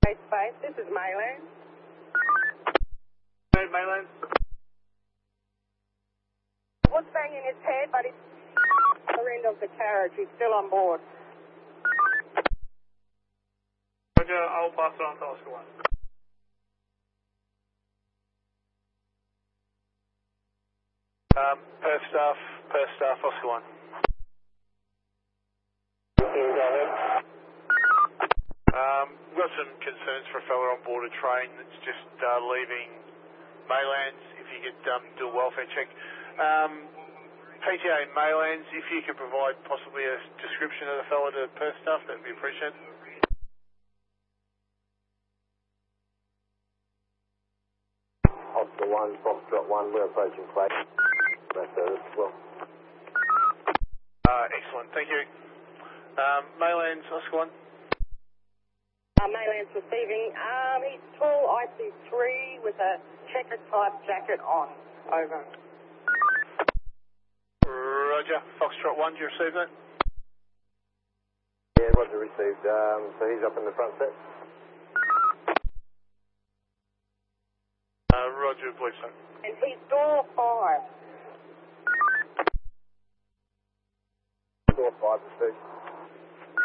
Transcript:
Space, this is Mayland. Hey, Mayland. What's banging his head, but it's the end of the carriage. He's still on board. Roger, I'll pass it on to Oscar 1. Perth staff, Oscar 1. We've got some concerns for a fella on board a train that's just leaving Maylands. If you could do a welfare check. PTA Maylands, if you could provide possibly a description of the fella to Perth staff, that would be appreciated. Oscar 1, Foxtrot 1, we're approaching place. That's service as well. Excellent, thank you. Maylands, Oscar 1. Mayland's receiving. He's tall, IC3 with a checker type jacket on. Over. Roger, Foxtrot 1, do you receive that? Yeah, Roger received. So he's up in the front set. Roger, believe so. And he's door 5. Door 5 received.